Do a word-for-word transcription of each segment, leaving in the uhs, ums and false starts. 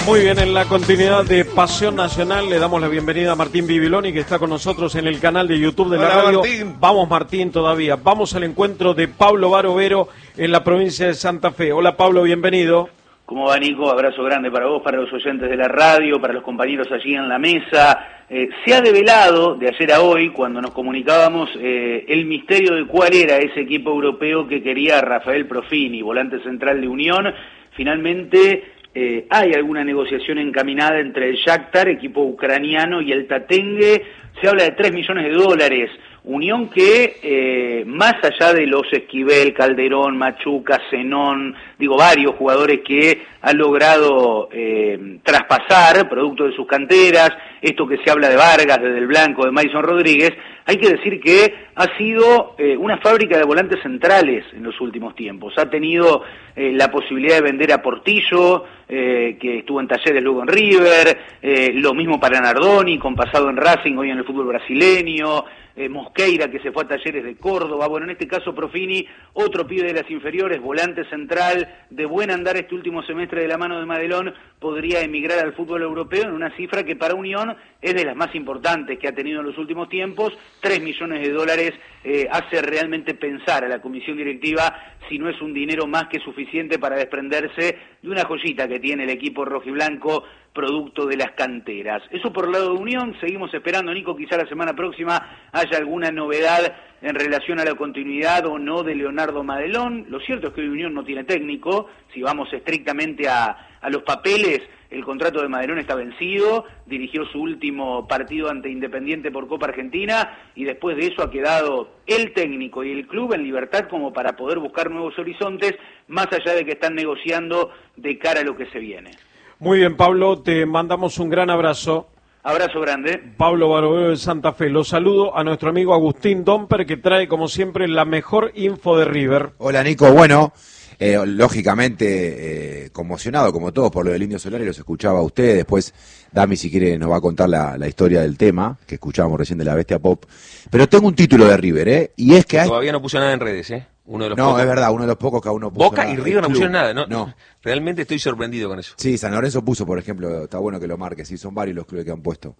Muy bien, en la continuidad de Pasión Nacional le damos la bienvenida a Martín Bibiloni, que está con nosotros en el canal de YouTube de la Hola, radio. Martín. Vamos, Martín, todavía. Vamos al encuentro de Pablo Barovero en la provincia de Santa Fe. Hola, Pablo, bienvenido. ¿Cómo va, Nico? Abrazo grande para vos, para los oyentes de la radio, para los compañeros allí en la mesa. Eh, se ha develado de ayer a hoy, cuando nos comunicábamos, eh, el misterio de cuál era ese equipo europeo que quería Rafael Profini, volante central de Unión. Finalmente eh, hay alguna negociación encaminada entre el Shakhtar, equipo ucraniano, y el Tatengue. Se habla de tres millones de dólares. Unión que, eh, más allá de los Esquivel, Calderón, Machuca, Zenón, digo, varios jugadores que han logrado eh, traspasar, producto de sus canteras, esto que se habla de Vargas, de Del Blanco, de Mason Rodríguez, hay que decir que ha sido eh, una fábrica de volantes centrales en los últimos tiempos. Ha tenido eh, la posibilidad de vender a Portillo, eh, que estuvo en Talleres, luego en River, eh, lo mismo para Nardoni, con pasado en Racing, hoy en el fútbol brasileño, Eh, Mosqueira, que se fue a Talleres de Córdoba. Bueno, en este caso Profini, otro pibe de las inferiores, volante central, de buen andar este último semestre de la mano de Madelón, podría emigrar al fútbol europeo en una cifra que para Unión es de las más importantes que ha tenido en los últimos tiempos. Tres millones de dólares eh, hace realmente pensar a la comisión directiva si no es un dinero más que suficiente para desprenderse de una joyita que tiene el equipo rojiblanco, producto de las canteras. Eso por el lado de Unión. Seguimos esperando, Nico, quizá la semana próxima haya alguna novedad en relación a la continuidad o no de Leonardo Madelón. Lo cierto es que hoy Unión no tiene técnico. Si vamos estrictamente a, a los papeles, el contrato de Madelón está vencido, dirigió su último partido ante Independiente por Copa Argentina y después de eso ha quedado el técnico y el club en libertad como para poder buscar nuevos horizontes, más allá de que están negociando de cara a lo que se viene. Muy bien, Pablo, te mandamos un gran abrazo. Abrazo grande. Pablo Barovero de Santa Fe. Lo saludo a nuestro amigo Agustín Domper, que trae, como siempre, la mejor info de River. Hola, Nico. Bueno, eh, lógicamente eh, conmocionado, como todos, por lo del Indio Solari, los escuchaba a ustedes. Después, Dami, si quiere, nos va a contar la, la historia del tema, que escuchábamos recién de la Bestia Pop. Pero tengo un título de River, ¿eh? Y es que... que todavía no puso nada en redes, ¿eh? Uno de los no, pocos. es verdad, uno de los pocos que aún no puso Boca nada. y River no pusieron nada, ¿no? No. Realmente estoy sorprendido con eso. Sí, San Lorenzo puso, por ejemplo, está bueno que lo marque, sí, son varios los clubes que han puesto.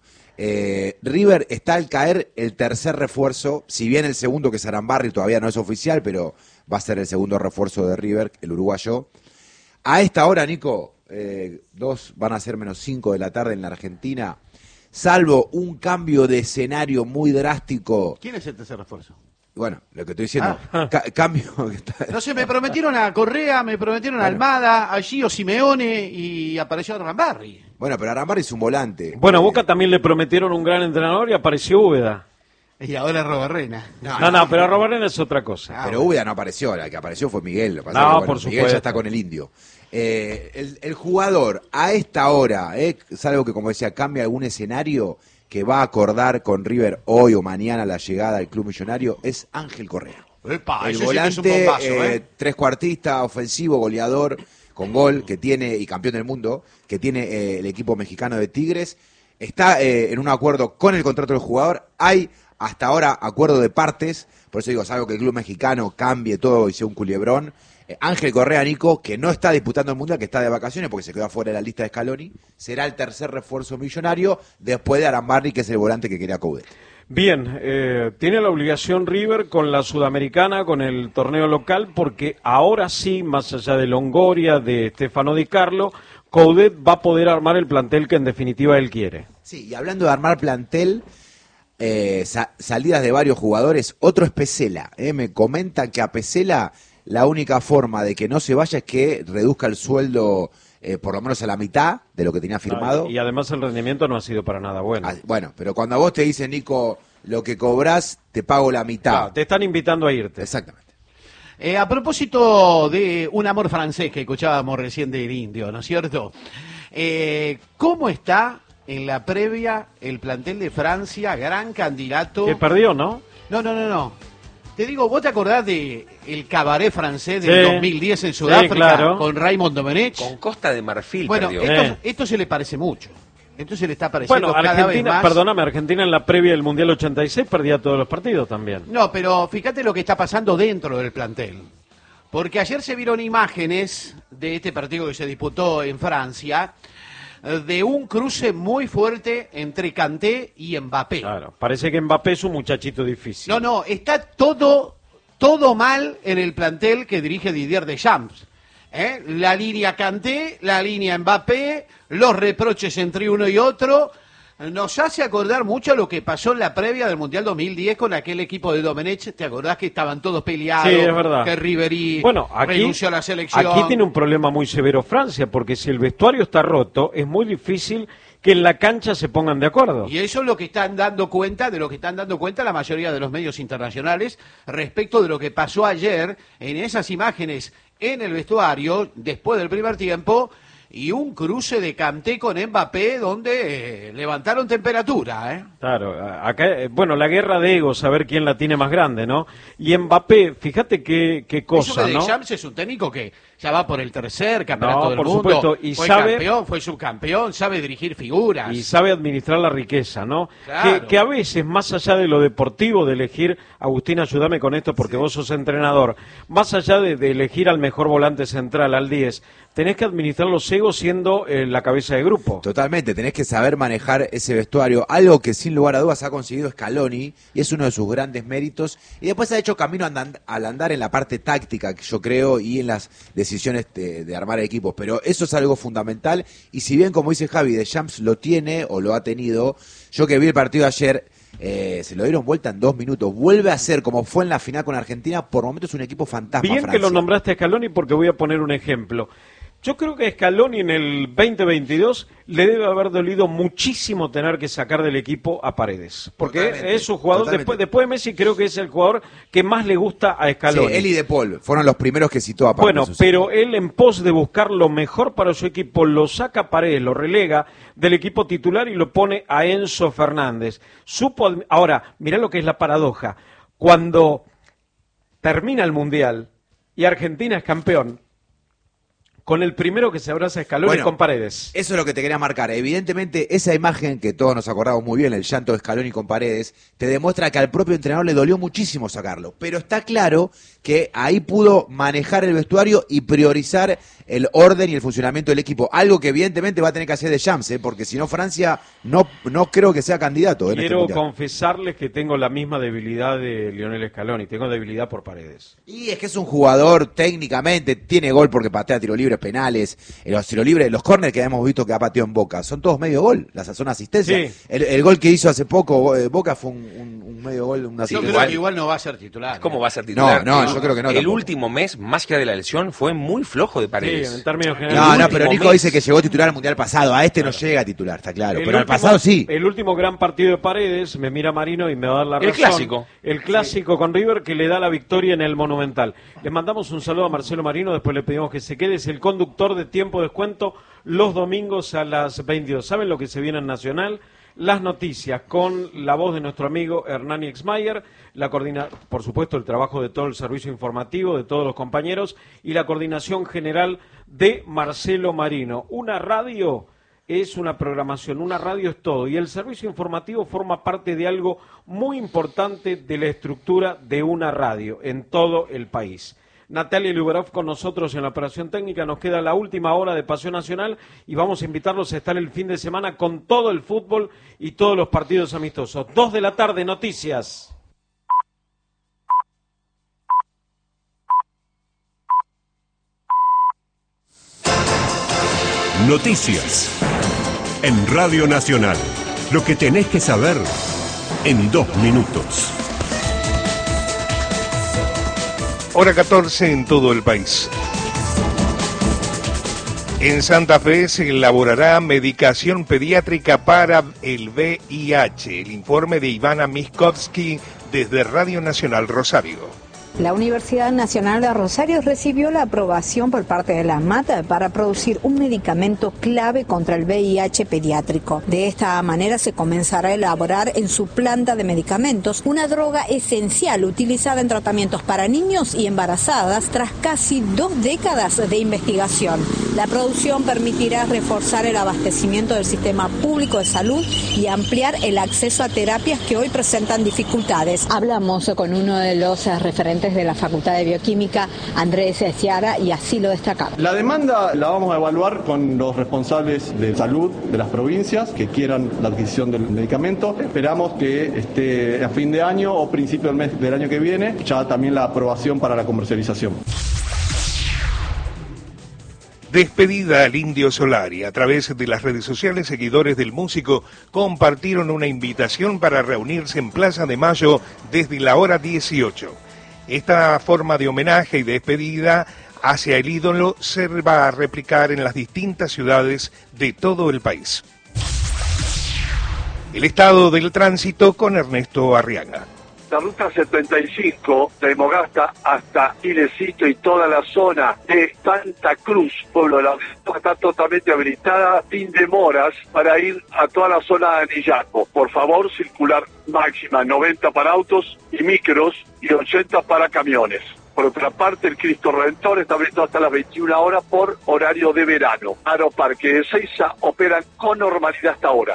Eh, River está al caer el tercer refuerzo, si bien el segundo, que es Arambarri, todavía no es oficial, pero va a ser el segundo refuerzo de River, el uruguayo. A esta hora, Nico, eh, dos van a ser menos cinco de la tarde en la Argentina, salvo un cambio de escenario muy drástico. ¿Quién es el tercer refuerzo? Bueno, lo que estoy diciendo, Ah. ca cambio... No sé, me prometieron a Correa, me prometieron a Bueno. Almada, a Gio Simeone y apareció Rambarri. Bueno, pero Arambarri es un volante. Bueno, a Eh, Boca también le prometieron un gran entrenador y apareció Úbeda. Y ahora Robarrena. No, no, pero Robarena es otra cosa. Ah, Pero bueno. Úbeda no apareció, la que apareció fue Miguel. Lo que pasa No, es que, bueno, por Miguel supuesto. ya está con el indio. Eh, el, el jugador a esta hora, eh, es algo que, como decía, cambia algún escenario que va a acordar con River hoy o mañana la llegada al club millonario, es Ángel Correa. Epa, el ese sí que volante, es un bombazo, eh, ¿eh? trescuartista, ofensivo, goleador, con gol, que tiene, y campeón del mundo, que tiene eh, el equipo mexicano de Tigres. Está eh, en un acuerdo con el contrato del jugador. Hay hasta ahora acuerdo de partes, por eso digo, es algo que el club mexicano cambie todo y sea un culebrón. Eh, Ángel Correa, Nico, que no está disputando el Mundial, que está de vacaciones porque se quedó afuera de la lista de Scaloni, será el tercer refuerzo millonario después de Arambarri, que es el volante que quería Coudet. Bien, eh, tiene la obligación River con la Sudamericana, con el torneo local, porque ahora sí, más allá de Longoria, de Stefano Di Carlo, Coudet va a poder armar el plantel que en definitiva él quiere. Sí, y hablando de armar plantel, eh, sa salidas de varios jugadores, otro es Pesela. Eh, me comentan que a Pesela la única forma de que no se vaya es que reduzca el sueldo eh, por lo menos a la mitad de lo que tenía firmado. No, y además el rendimiento no ha sido para nada bueno. Ah, bueno, pero cuando a vos te dicen, Nico, lo que cobras, te pago la mitad. Claro, te están invitando a irte. Exactamente. Eh, a propósito de un amor francés que escuchábamos recién del Indio, ¿no es cierto? Eh, ¿Cómo está en la previa el plantel de Francia, gran candidato? Que perdió, ¿no? No, no, no, no. Te digo, ¿vos te acordás de el cabaret francés del Sí. dos mil diez en Sudáfrica, Sí, claro. con Raymond Domenech? Con Costa de Marfil Bueno, perdió. esto, Eh. esto se le parece mucho. Esto se le está pareciendo Bueno, cada vez Argentina, más. perdóname, Argentina en la previa del Mundial ochenta y seis perdía todos los partidos también. No, pero fíjate lo que está pasando dentro del plantel. Porque ayer se vieron imágenes de este partido que se disputó en Francia, de un cruce muy fuerte entre Kanté y Mbappé. Claro, parece que Mbappé es un muchachito difícil. No, no, está todo, todo mal en el plantel que dirige Didier Deschamps. ¿Eh? La línea Kanté, la línea Mbappé, los reproches entre uno y otro. Nos hace acordar mucho lo que pasó en la previa del Mundial dos mil diez con aquel equipo de Domenech. ¿Te acordás que estaban todos peleados? Sí, es verdad. Que Ribéry bueno, aquí, renunció a la selección. Aquí tiene un problema muy severo Francia, porque si el vestuario está roto, es muy difícil que en la cancha se pongan de acuerdo. Y eso es lo que están dando cuenta, de lo que están dando cuenta la mayoría de los medios internacionales respecto de lo que pasó ayer en esas imágenes en el vestuario, después del primer tiempo, y un cruce de Kanté con Mbappé donde eh, levantaron temperatura, ¿eh? Claro, acá, eh, bueno, la guerra de egos, a ver quién la tiene más grande, ¿no? Y Mbappé, fíjate qué, qué cosa, Eso que ¿no? Deschamps es un técnico que ya va por el tercer campeonato No, del por mundo, supuesto, y fue sabe- campeón, fue subcampeón, sabe dirigir figuras. Y sabe administrar la riqueza, ¿no? Claro. Que, que a veces, más allá de lo deportivo, de elegir, Agustín, ayúdame con esto porque vos sos entrenador, más allá de, de elegir al mejor volante central, al diez, tenés que administrar los egos siendo eh, la cabeza de grupo. Totalmente, tenés que saber manejar ese vestuario, algo que sin lugar a dudas ha conseguido Scaloni y es uno de sus grandes méritos, y después ha hecho camino andan- al andar en la parte táctica, que yo creo, y en las decisiones de, de armar equipos, pero eso es algo fundamental, y si bien, como dice Javi, Deschamps lo tiene o lo ha tenido, yo que vi el partido ayer, eh, se lo dieron vuelta en dos minutos, vuelve a ser como fue en la final con Argentina, por momentos un equipo fantasma. Bien Francia. que lo nombraste a Scaloni porque voy a poner un ejemplo. Yo creo que a Scaloni en el veinte veintidós le debe haber dolido muchísimo tener que sacar del equipo a Paredes. Porque Totalmente, es su jugador, totalmente. después, después de Messi, creo que es el jugador que más le gusta a Scaloni. Sí, él y De Paul fueron los primeros que citó a Pablo. Bueno, pero él en pos de buscar lo mejor para su equipo, lo saca a Paredes, lo relega del equipo titular y lo pone a Enzo Fernández. Supo, ahora, mirá lo que es la paradoja. Cuando termina el Mundial y Argentina es campeón, con el primero que se abraza a Scaloni Bueno, con Paredes. Eso es lo que te quería marcar. Evidentemente, esa imagen que todos nos acordamos muy bien, el llanto de Scaloni con Paredes, te demuestra que al propio entrenador le dolió muchísimo sacarlo. Pero está claro que ahí pudo manejar el vestuario y priorizar el orden y el funcionamiento del equipo. Algo que evidentemente va a tener que hacer Deschamps, ¿eh? Porque si no, Francia no, no creo que sea candidato. En Quiero este mundial. confesarles que tengo la misma debilidad de Lionel Scaloni. Tengo debilidad por Paredes. Y es que es un jugador técnicamente, tiene gol porque patea tiro libre, penales, eh, los tiro libres, los córneres que hemos visto que ha pateado en Boca, son todos medio gol, las son asistencias. Sí. El, el gol que hizo hace poco eh, Boca fue un, un- un medio gol, una Yo asistencia. creo igual- que igual no va a ser titular. ¿Cómo ¿eh? va a ser titular? No, no, El- yo creo que no El tampoco. último mes, más que de la lesión, fue muy flojo de Sí, Paredes. en términos generales. No, el no, pero último Nico mes. dice que llegó titular al mundial pasado, a este no llega a titular, está claro, El pero al último- pasado sí. El último gran partido de Paredes, me mira Marino y me va a dar la El razón. clásico. El clásico con River que le da la victoria en el Monumental. Le mandamos un saludo a Marcelo Marino, después le pedimos que se quede, es el conductor de Tiempo Descuento los domingos a las veintidós. ¿Saben lo que se viene en Nacional? Las noticias con la voz de nuestro amigo Hernán Exmayer, la coordina, por supuesto, el trabajo de todo el servicio informativo, de todos los compañeros y la coordinación general de Marcelo Marino. Una radio es una programación, una radio es todo y el servicio informativo forma parte de algo muy importante de la estructura de una radio en todo el país. Natalia Luberov con nosotros en la operación técnica. Nos queda la última hora de Pasión Nacional y vamos a invitarlos a estar el fin de semana con todo el fútbol y todos los partidos amistosos. Dos de la tarde, noticias. Noticias. En Radio Nacional. Lo que tenés que saber en dos minutos. Hora catorce en todo el país. En Santa Fe se elaborará medicación pediátrica para el V I H. El informe de Ivana Miskovsky desde Radio Nacional Rosario. La Universidad Nacional de Rosario recibió la aprobación por parte de la ANMAT para producir un medicamento clave contra el V I H pediátrico. De esta manera se comenzará a elaborar en su planta de medicamentos una droga esencial utilizada en tratamientos para niños y embarazadas tras casi dos décadas de investigación. La producción permitirá reforzar el abastecimiento del sistema público de salud y ampliar el acceso a terapias que hoy presentan dificultades. Hablamos con uno de los referentes de la Facultad de Bioquímica, Andrés Ciara, y así lo destacaba. La demanda la vamos a evaluar con los responsables de salud de las provincias que quieran la adquisición del medicamento. Esperamos que esté a fin de año o principio del mes del año que viene ya también la aprobación para la comercialización. Despedida al Indio Solari. A través de las redes sociales, seguidores del músico compartieron una invitación para reunirse en Plaza de Mayo desde la hora dieciocho. Esta forma de homenaje y despedida hacia el ídolo se va a replicar en las distintas ciudades de todo el país. El estado del tránsito con Ernesto Arriaga. La ruta setenta y cinco de Mogasta hasta Ilecito y toda la zona de Santa Cruz, pueblo de la ciudad, está totalmente habilitada sin demoras para ir a toda la zona de Anillaco. Por favor, circular máxima noventa para autos y micros y ochenta para camiones. Por otra parte, el Cristo Redentor está abierto hasta las veintiuna horas por horario de verano. Aeroparque de Ezeiza operan con normalidad hasta ahora.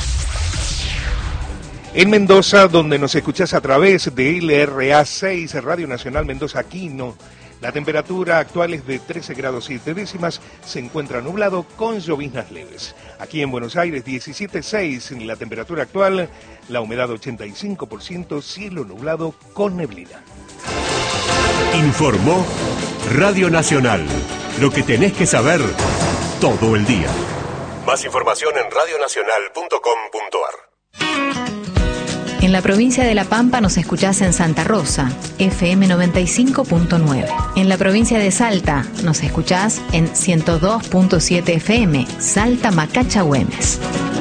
En Mendoza, donde nos escuchás a través de L R A seis, Radio Nacional Mendoza Quino, la temperatura actual es de trece grados siete décimas, se encuentra nublado con lloviznas leves. Aquí en Buenos Aires, diecisiete punto seis, la temperatura actual, la humedad ochenta y cinco por ciento, cielo nublado con neblina. Informó Radio Nacional, lo que tenés que saber todo el día. Más información en radio nacional punto com punto ar. En la provincia de La Pampa nos escuchás en Santa Rosa, F M noventa y cinco punto nueve. En la provincia de Salta nos escuchás en ciento dos punto siete F M, Salta Macacha Güemes.